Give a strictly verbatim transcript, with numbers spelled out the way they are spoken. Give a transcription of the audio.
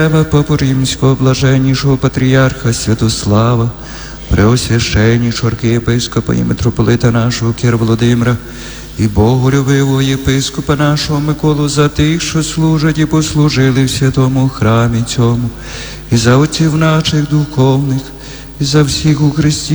Папу Римського, блаженнішого патріарха Святослава, преосвященнішого архієпископа і митрополита нашого Кира Володимира, і боголюбивого єпископа нашого Миколу, за тих, що служать і послужили в святому храмі цьому, і за отців наших духовних, і за всіх у Христі